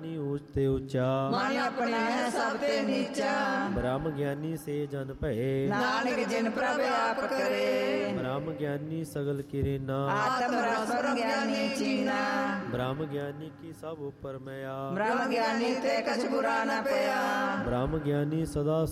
ਗਿਆਨੀ ਊਚ ਤੇ ਉੱਚਾ, ਮਨ ਆਪਣਾ ਹੈ ਸਭ ਤੇ ਨੀਚਾ। ਬ੍ਰਹਮ ਗਿਆਨੀ ਸੇ ਜਨ ਭਏ, ਨਾਨਕ ਜਿਨ ਪ੍ਰਭ ਆਪ ਕਰੇ। ਬ੍ਰਹਮ ਗਿਆਨੀ ਸਗਲ ਕਿਰੇਨਾ, ਆਤਮ ਰਸ ਬ੍ਰਹਮ ਗਿਆਨੀ ਚੀਨਾ। ਬ੍ਰਹਮ ਗਿਆਨੀ ਕੀ ਸਭ ਉਪਰ ਮਿਆ, ਬ੍ਰਹਮ ਗਿਆਨੀ ਤੇ ਕਛ ਬੁਰਾ ਨ ਪਿਆ। ਬ੍ਰਹਮ ਗਿਆਨੀ ਸਦਾ